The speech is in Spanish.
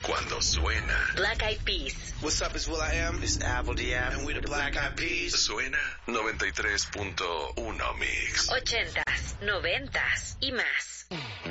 cuando suena. Black Eyed Peas. What's up, it's will.i.am. It's Apple D.F. And we're the Black Eyed Peas. Suena 93.1 Mix. 80s, 90s y más.